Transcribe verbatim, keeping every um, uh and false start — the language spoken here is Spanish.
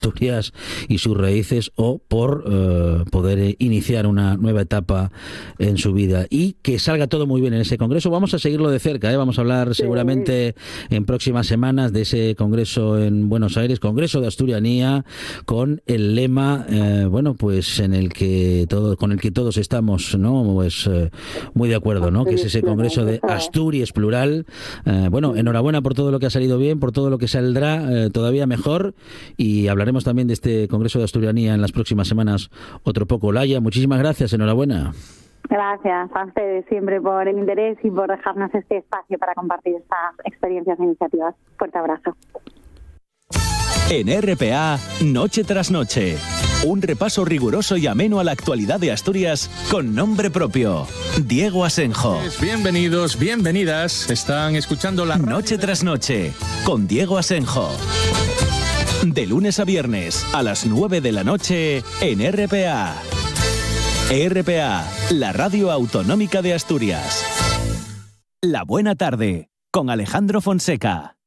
Asturias y sus raíces, o por eh, poder iniciar una nueva etapa en su vida. Y que salga todo muy bien en ese congreso. Vamos a seguirlo de cerca, ¿eh? Vamos a hablar seguramente en próximas semanas de ese congreso en Buenos Aires, Congreso de Asturianía, con el lema, eh, bueno, pues en el que todo, con el que todos estamos, ¿no? Pues eh, muy de acuerdo, ¿no? Que es ese congreso de Asturias plural. Eh, bueno, enhorabuena por todo lo que ha salido bien, por todo lo que saldrá eh, todavía mejor, y hablaremos también de este Congreso de Asturianía en las próximas semanas otro poco. Laia, muchísimas gracias, enhorabuena. Gracias a ustedes siempre por el interés y por dejarnos este espacio para compartir estas experiencias e iniciativas. Fuerte abrazo. En R P A, Noche tras Noche, un repaso riguroso y ameno a la actualidad de Asturias con nombre propio. Diego Asenjo. Bienvenidos, bienvenidas. Están escuchando la Noche tras Noche con Diego Asenjo. De lunes a viernes a las nueve de la noche en R P A. R P A, la radio autonómica de Asturias. La buena tarde con Alejandro Fonseca.